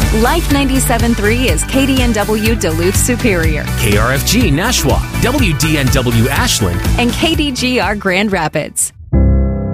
Life 97.3 is KDNW Duluth Superior. KRFG Nashua, WDNW Ashland, and KDGR Grand Rapids.